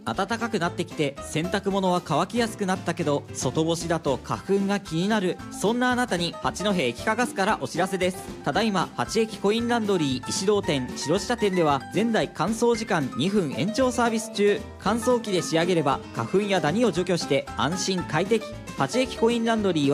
暖かくなってきて洗濯物は乾きやすくなったけど、外干しだと花粉が気になる。そんなあなたに八戸液化ガスからお知らせです。ただいま八液コインランドリー石堂店白下店では前代乾燥時間2分延長サービス中。乾燥機で仕上げれば花粉やダニを除去して安心快適。八液コインランドリーは